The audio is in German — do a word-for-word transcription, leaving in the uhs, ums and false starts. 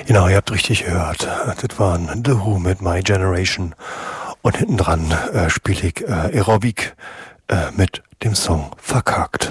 Genau, ihr habt richtig gehört. Das waren The Who mit My Generation. Und hinten dran äh, spiele ich äh, Aerobic äh, mit dem Song Verkackt.